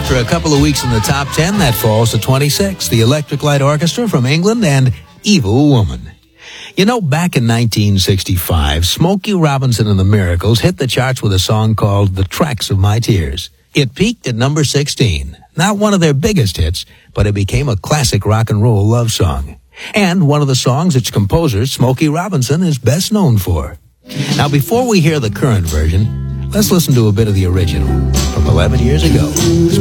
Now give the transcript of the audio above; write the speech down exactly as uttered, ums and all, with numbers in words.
After a couple of weeks in the top ten, that falls to twenty-six. The Electric Light Orchestra from England and Evil Woman. You know, back in nineteen sixty-five, Smokey Robinson and the Miracles hit the charts with a song called The Tracks of My Tears. It peaked at number sixteen. Not one of their biggest hits, but it became a classic rock and roll love song. And one of the songs its composer, Smokey Robinson, is best known for. Now, before we hear the current version, let's listen to a bit of the original from eleven years ago.